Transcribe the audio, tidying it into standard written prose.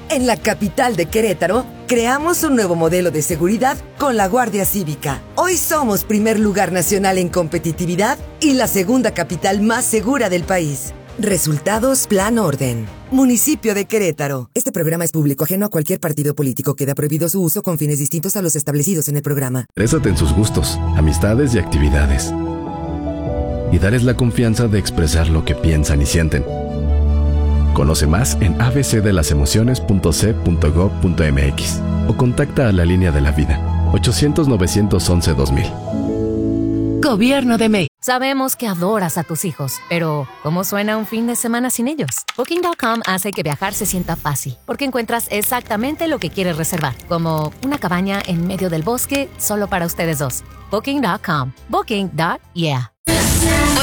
En la capital de Querétaro, creamos un nuevo modelo de seguridad con la Guardia Cívica. Hoy somos primer lugar nacional en competitividad y la segunda capital más segura del país. Resultados Plan Orden. Municipio de Querétaro. Este programa es público, ajeno a cualquier partido político. Queda prohibido su uso con fines distintos a los establecidos en el programa. Exprésate en sus gustos, amistades y actividades. Y dales la confianza de expresar lo que piensan y sienten. Conoce más en abcdelasemociones.c.gov.mx o contacta a la línea de la vida 800-911-2000. Gobierno de México. Sabemos que adoras a tus hijos, pero ¿cómo suena un fin de semana sin ellos? Booking.com hace que viajar se sienta fácil, porque encuentras exactamente lo que quieres reservar, como una cabaña en medio del bosque solo para ustedes dos. Booking.com. Booking.yeah.